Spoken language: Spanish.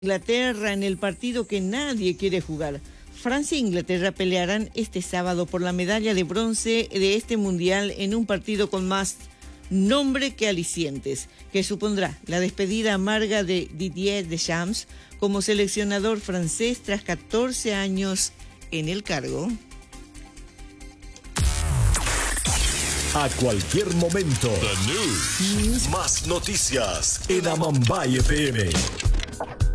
Inglaterra en el partido que nadie quiere jugar. Francia e Inglaterra pelearán este sábado por la medalla de bronce de este mundial en un partido con más nombre que alicientes, que supondrá la despedida amarga de Didier Deschamps como seleccionador francés tras 14 años en el cargo. A cualquier momento, The News. Más noticias en Amambay FM.